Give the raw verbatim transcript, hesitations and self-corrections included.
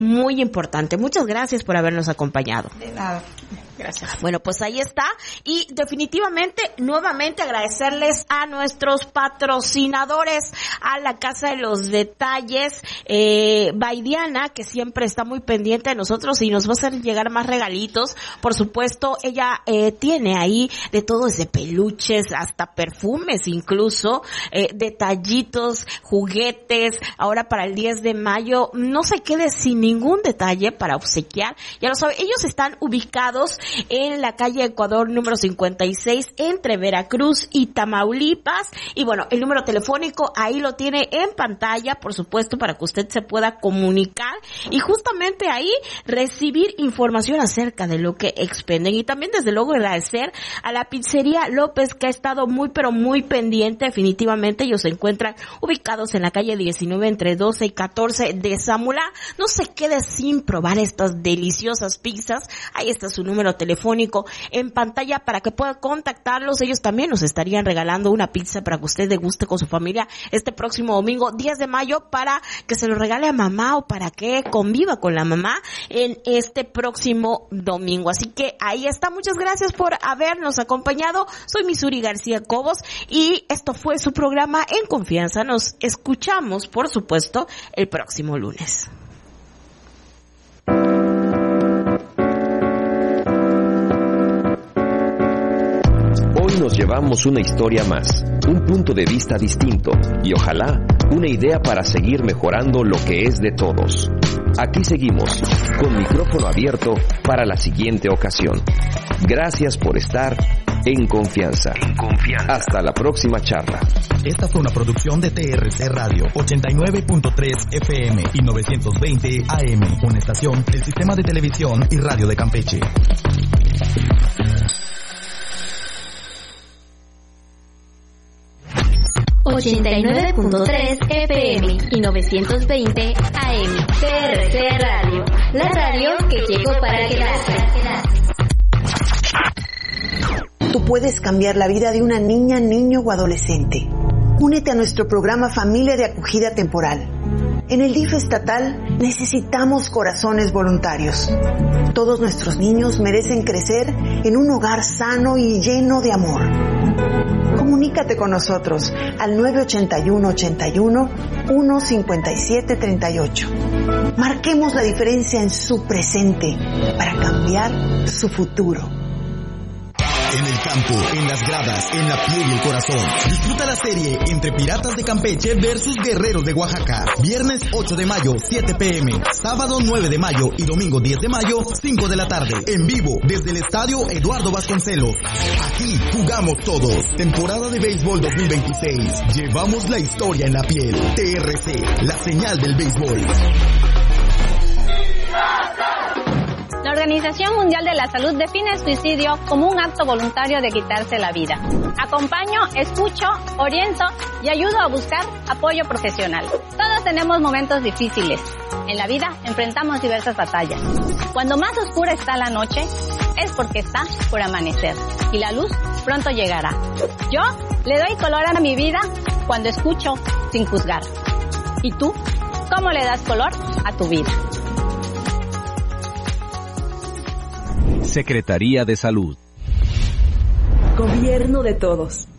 muy importante. Muchas gracias por habernos acompañado. De nada. Gracias. Bueno, pues ahí está. Y definitivamente, nuevamente agradecerles a nuestros patrocinadores, a la Casa de los Detalles, eh, Baidiana, que siempre está muy pendiente de nosotros y nos va a hacer llegar más regalitos. Por supuesto, ella eh, tiene ahí de todo, desde peluches hasta perfumes incluso, eh, detallitos, juguetes. Ahora para el diez de mayo, no se quede sin ningún detalle para obsequiar. Ya lo sabe, ellos están ubicados en la calle Ecuador número cincuenta y seis entre Veracruz y Tamaulipas. Y bueno, el número telefónico ahí lo tiene en pantalla, por supuesto, para que usted se pueda comunicar y justamente ahí recibir información acerca de lo que expenden. Y también desde luego agradecer a la Pizzería López, que ha estado muy pero muy pendiente. Definitivamente ellos se encuentran ubicados en la calle diecinueve entre doce y catorce de Zamulá. No se quede sin probar estas deliciosas pizzas. Ahí está su número telefónico en pantalla para que pueda contactarlos. Ellos también nos estarían regalando una pizza para que usted deguste con su familia este próximo domingo diez de mayo, para que se lo regale a mamá o para que conviva con la mamá en este próximo domingo. Así que ahí está. Muchas gracias por habernos acompañado. Soy Misuri García Cobos y esto fue su programa En Confianza. Nos escuchamos, por supuesto, el próximo lunes. Hoy nos llevamos una historia más, un punto de vista distinto y ojalá una idea para seguir mejorando lo que es de todos. Aquí seguimos, con micrófono abierto para la siguiente ocasión. Gracias por estar en confianza. En confianza. Hasta la próxima charla. Esta fue una producción de T R C Radio, ochenta y nueve punto tres F M y novecientos veinte A M, una estación del Sistema de Televisión y Radio de Campeche. ochenta y nueve punto tres F M y novecientos veinte A M. T R C Radio, la radio que llegó para quedarse. Tú puedes cambiar la vida de una niña, niño o adolescente. Únete a nuestro programa Familia de Acogida Temporal. En el D I F estatal necesitamos corazones voluntarios. Todos nuestros niños merecen crecer en un hogar sano y lleno de amor. Comunícate con nosotros al nueve ochenta y uno ochenta y uno uno cincuenta y siete treinta y ocho. Marquemos la diferencia en su presente para cambiar su futuro. En el campo, en las gradas, en la piel y el corazón. Disfruta la serie entre Piratas de Campeche versus Guerreros de Oaxaca. Viernes ocho de mayo, siete p m Sábado nueve de mayo y domingo diez de mayo, cinco de la tarde. En vivo, desde el Estadio Eduardo Vasconcelos. Aquí jugamos todos. Temporada de Béisbol dos mil veintiséis. Llevamos la historia en la piel. T R C, la señal del béisbol. La Organización Mundial de la Salud define el suicidio como un acto voluntario de quitarse la vida. Acompaño, escucho, oriento y ayudo a buscar apoyo profesional. Todos tenemos momentos difíciles. En la vida enfrentamos diversas batallas. Cuando más oscura está la noche, es porque está por amanecer y la luz pronto llegará. Yo le doy color a mi vida cuando escucho sin juzgar. ¿Y tú? ¿Cómo le das color a tu vida? Secretaría de Salud. Gobierno de todos.